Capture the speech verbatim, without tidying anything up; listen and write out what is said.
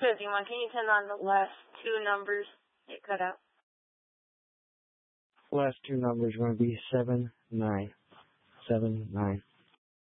fifty-one, can you turn on the last two numbers? It cut out. Last two numbers are going to be seven nine. Seven nine.